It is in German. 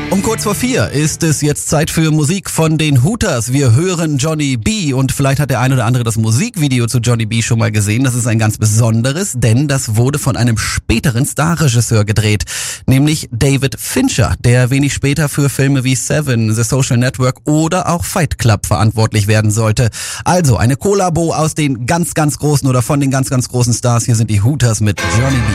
Um kurz vor 4 ist es jetzt Zeit für Musik von den Hooters. Wir hören Johnny B. und vielleicht hat der ein oder andere das Musikvideo zu Johnny B. schon mal gesehen. Das ist ein ganz besonderes, denn das wurde von einem späteren Starregisseur gedreht, nämlich David Fincher, der wenig später für Filme wie Seven, The Social Network oder auch Fight Club verantwortlich werden sollte. Also eine Kollabo aus den ganz, ganz großen oder von den ganz, ganz großen Stars. Hier sind die Hooters mit Johnny B.